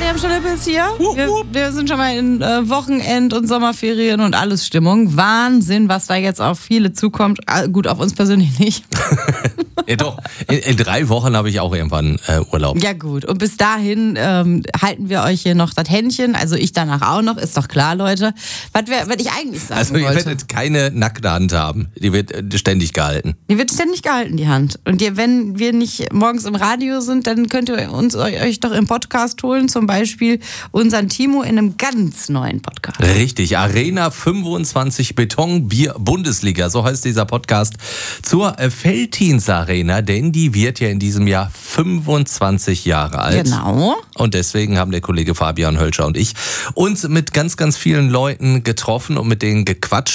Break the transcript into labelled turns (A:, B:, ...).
A: Adrian Schlippe ist hier. Wir sind schon mal in Wochenend- und Sommerferien und alles Stimmung. Wahnsinn, was da jetzt auf viele zukommt. Gut, auf uns persönlich nicht.
B: Ja doch, in 3 Wochen habe ich auch irgendwann Urlaub.
A: Ja gut, und bis dahin halten wir euch hier noch das Händchen. Also ich danach auch noch, ist doch klar, Leute. Was ich eigentlich sagen
B: Also ihr werdet keine nackte Hand haben. Die wird ständig gehalten.
A: Die wird ständig gehalten, die Hand. Und wenn wir nicht morgens im Radio sind, dann könnt ihr euch doch im Podcast holen. Zum Beispiel unseren Timo in einem ganz neuen Podcast.
B: Richtig, Arena 25 Beton Bier Bundesliga, so heißt dieser Podcast, zur Veltins Arena, denn die wird ja in diesem Jahr 25 Jahre alt.
A: Genau.
B: Und deswegen haben der Kollege Fabian Hölscher und ich uns mit ganz, ganz vielen Leuten getroffen und mit denen gequatscht.